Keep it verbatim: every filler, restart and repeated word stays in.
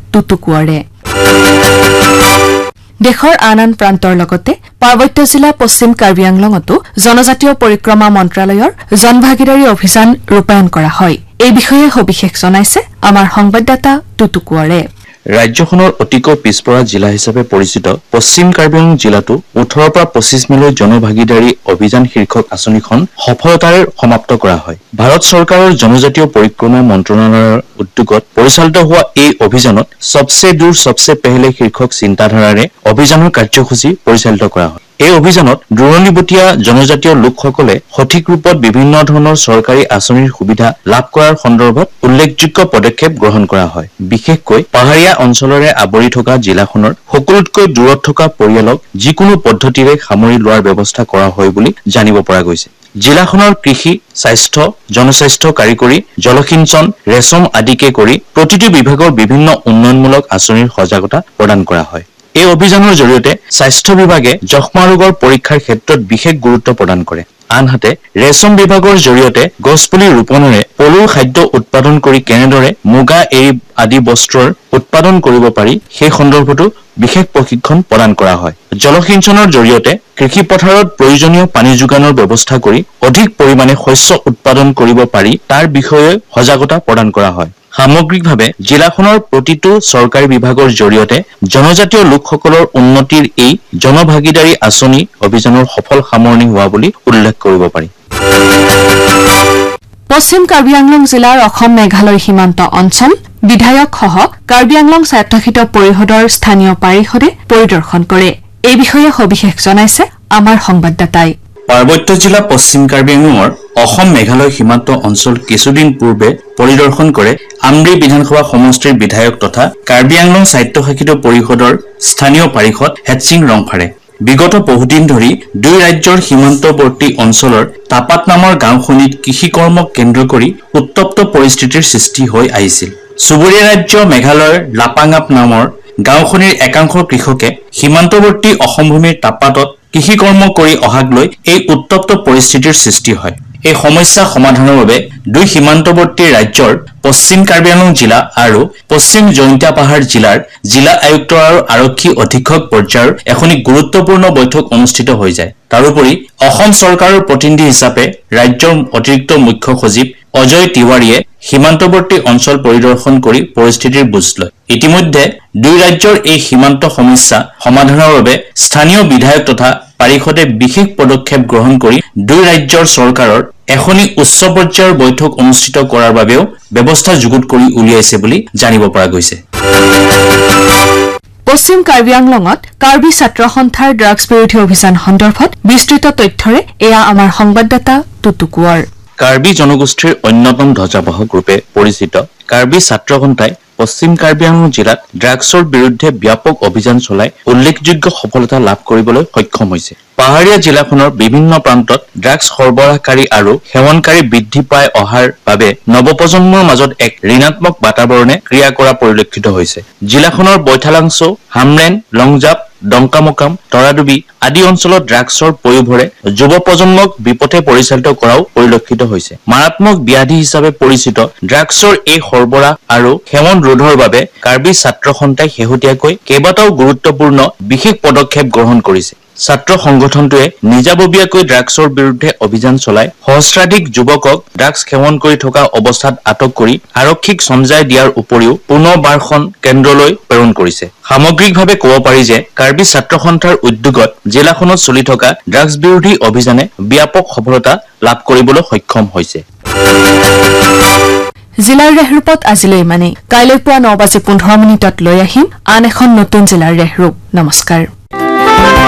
টুটুকুৱাৰে দেশৰ আন আন প্ৰান্তৰ লগতে পাৰ্বত্য জিলা পশ্চিম কাৰ্বি আংলঙতো জনজাতীয় পৰিক্ৰমা মন্ত্ৰালয়ৰ জনভাগিদাৰী অভিযান ৰূপায়ণ কৰা হয় এই বিষয়ে সবিশেষ জনাইছে আমাৰ সংবাদদাতা টুটুকুৱাৰে ৰাজ্যখনৰ অতিকৈ পিছপৰা জিলা হিচাপে পৰিচিত পশ্চিম কাৰ্বি আংলং জিলাটো ওঠৰৰ পৰা পঁচিছ মেলৈ জনভাগিদাৰী অভিযান শীৰ্ষক আঁচনিখন সফলতাৰে সমাপ্ত কৰা হয় ভাৰত চৰকাৰৰ জনজাতীয় পৰিক্ৰমা মন্ত্ৰণালয়ৰ উদ্যোগত পৰিচালিত হোৱা এই অভিযানত সবসে দূৰ সবসে পেহলে শীৰ্ষক চিন্তাধাৰাৰে অভিযানৰ কাৰ্যসূচী পৰিচালিত কৰা হয় এই অভিযানত দূৰণিবতীয়া জনজাতীয় লোকসকলে সঠিক ৰূপত বিভিন্ন ধৰণৰ চৰকাৰী আঁচনিৰ সুবিধা লাভ কৰাৰ সন্দৰ্ভত উল্লেখযোগ্য পদক্ষেপ গ্ৰহণ কৰা হয় বিশেষকৈ পাহাৰীয়া অঞ্চলৰে আৱৰি থকা জিলাখনৰ সকলোতকৈ দূৰত থকা পৰিয়ালক যিকোনো পদ্ধতিৰে সামৰি লোৱাৰ ব্যৱস্থা কৰা হয় বুলি জানিব পৰা গৈছে জিলাখনৰ কৃষি স্বাস্থ্য জনস্বাস্থ্য কাৰিকৰী জলসিঞ্চন ৰেচম আদিকে কৰি প্ৰতিটো বিভাগৰ বিভিন্ন উন্নয়নমূলক আঁচনিৰ সজাগতা প্ৰদান কৰা হয় এই অভিযানৰ জৰিয়তে স্বাস্থ্য বিভাগে যক্ষ্মা ৰোগৰ পৰীক্ষাৰ ক্ষেত্ৰত বিশেষ গুৰুত্ব প্ৰদান কৰে আনহাতে ৰেচম বিভাগৰ জৰিয়তে গছপুলি ৰোপণেৰে পলুৰ খাদ্য উৎপাদন কৰি কেনেদৰে মুগা এৰী আদি বস্ত্ৰৰ উৎপাদন কৰিব পাৰি সেই সন্দৰ্ভতো বিশেষ প্ৰশিক্ষণ প্ৰদান কৰা হয় জলসিঞ্চনৰ জৰিয়তে কৃষি পথাৰত প্ৰয়োজনীয় পানী যোগানৰ ব্যৱস্থা কৰি অধিক পৰিমাণে শস্য উৎপাদন কৰিব পাৰি তাৰ বিষয়ে সজাগতা প্ৰদান কৰা হয় সামগ্ৰিকভাৱে জিলাখনৰ প্ৰতিটো চৰকাৰী বিভাগৰ জৰিয়তে জনজাতীয় লোকসকলৰ উন্নতিৰ এই জনভাগিদাৰী আঁচনি অভিযানৰ সফল সামৰণি হোৱা বুলি উল্লেখ কৰিব পাৰি পশ্চিম কাৰ্বি আংলং জিলাৰ অসম মেঘালয় সীমান্ত অঞ্চল বিধায়কসহ কাৰ্বি আংলং স্বায়ত্তশাসিত পৰিষদৰ স্থানীয় পাৰিষদে পৰিদৰ্শন কৰে এই বিষয়ে সবিশেষ জনাইছে আমাৰ সংবাদদাতাই পাৰ্বত্য জিলা পশ্চিম কাৰ্বি আংলঙৰ অসম মেঘালয় সীমান্ত অঞ্চল কিছুদিন পূৰ্বে পৰিদৰ্শন কৰে আমৰি বিধানসভা সমষ্টিৰ বিধায়ক তথা কাৰ্বি আংলং স্বায়ত্তশাসিত পৰিষদৰ স্থানীয় পাৰিষদ হেডচিং ৰংফাৰে বিগত বহুদিন ধৰি দুই ৰাজ্যৰ সীমান্তৱৰ্তী অঞ্চলৰ তাপাত নামৰ গাঁওখনিত কৃষি কৰ্মক কেন্দ্ৰ কৰি উত্তপ্ত পৰিস্থিতিৰ সৃষ্টি হৈ আহিছিল চুবুৰীয়া ৰাজ্য মেঘালয়ৰ লাপাঙাপ নামৰ গাঁওখনিৰ একাংশ কৃষকে সীমান্তৱৰ্তী অসম ভূমিৰ তাপাতত কৃষি কৰ্ম কৰি অহাক লৈ এই উত্তপ্ত পৰিস্থিতিৰ সৃষ্টি হয় এই সমস্যা সমাধানৰ বাবে দুই সীমান্তৱৰ্তী ৰাজ্যৰ পশ্চিম কাৰ্বি আংলং জিলা আৰু পশ্চিম জয়ন্তীয়া পাহাৰ জিলাৰ জিলা আয়ুক্ত আৰু আৰক্ষী অধীক্ষক পৰ্যায়ৰ এখনি গুৰুত্বপূৰ্ণ বৈঠক অনুষ্ঠিত হৈ যায় তাৰোপৰি অসম চৰকাৰৰ প্ৰতিনিধি হিচাপে ৰাজ্যৰ অতিৰিক্ত মুখ্য সচিব অজয় তিৱাৰীয়ে সীমান্তৱৰ্তী অঞ্চল পৰিদৰ্শন কৰি পৰিস্থিতিৰ বুজ লয় ইতিমধ্যে দুই ৰাজ্যৰ এই সীমান্ত সমস্যা সমাধানৰ বাবে স্থানীয় বিধায়ক তথা পাৰিষদে বিশেষ পদক্ষেপ গ্ৰহণ কৰি দুই ৰাজ্যৰ চৰকাৰৰ এখনি উচ্চ পৰ্যায়ৰ বৈঠক অনুষ্ঠিত কৰাৰ বাবেও ব্যৱস্থা যুগুত কৰি উলিয়াইছে বুলি জানিব পৰা গৈছে পশ্চিম কাৰ্বি আংলঙত কাৰ্বি ছাত্ৰ সন্থাৰ ড্ৰাগছ বিৰোধী অভিযান সন্দৰ্ভত বিস্তৃত তথ্যৰে এয়া আমাৰ সংবাদদাতা টুটুকুৱাৰ কাৰ্বি জনগোষ্ঠীৰ অন্যতম ধ্বজাবাহক ৰূপে পৰিচিত কাৰ্বি ছাত্ৰ সন্থাই পশ্চিম কাৰ্বি আংলং জিলাত ড্ৰাগছৰ বিৰুদ্ধে ব্যাপক অভিযান চলাই উল্লেখযোগ্য সফলতা লাভ কৰিবলৈ সক্ষম হৈছে পাহাৰীয়া জিলাখনৰ বিভিন্ন প্ৰান্তত ড্ৰাগছ সৰবৰাহকাৰী আৰু সেৱনকাৰী বৃদ্ধি পাই অহাৰ বাবে নৱপ্ৰজন্মৰ মাজত এক ঋণাত্মক বাতাবৰণে ক্ৰিয়া কৰা পৰিলক্ষিত হৈছে জিলাখনৰ বৈঠালাংছো হামৰেন লংজাপ ডংকামকাম তৰাডুবি আদি অঞ্চলত ড্ৰাগছৰ প্ৰয়োভৰে যুৱ প্ৰজন্মক বিপথে পৰিচালিত কৰাও পৰিলক্ষিত হৈছে মাৰাত্মক ব্যাধি হিচাপে পৰিচিত ড্ৰাগছৰ এই সৰবৰাহ আৰু সেৱন ৰোধৰ বাবে কাৰ্বি ছাত্ৰ সন্থাই শেহতীয়াকৈ কেইবাটাও গুৰুত্বপূৰ্ণ বিশেষ পদক্ষেপ গ্ৰহণ কৰিছে ছাত্ৰ সংগঠনটোৱে নিজাববীয়াকৈ ড্ৰাগছৰ বিৰুদ্ধে অভিযান চলাই সহস্ৰাধিক যুৱকক ড্ৰাগছ সেৱন কৰি থকা অৱস্থাত আটক কৰি আৰক্ষীক সমজাই দিয়াৰ উপৰিও পুনৰ্বাসন কেন্দ্ৰলৈ প্ৰেৰণ কৰিছে সামগ্ৰিকভাৱে ক'ব পাৰি যে কাৰ্বি ছাত্ৰ সন্থাৰ উদ্যোগত জিলাখনত চলি থকা ড্ৰাগছ বিৰোধী অভিযানে ব্যাপক সফলতা লাভ কৰিবলৈ সক্ষম হৈছে জিলাৰ ৰেহৰূপত আজিলৈ মানে কাইলৈ পুৱা ন বাজি পোন্ধৰ মিনিটত লৈ আহিম আন এখন নতুন জিলাৰ ৰেহৰূপ নমস্কাৰ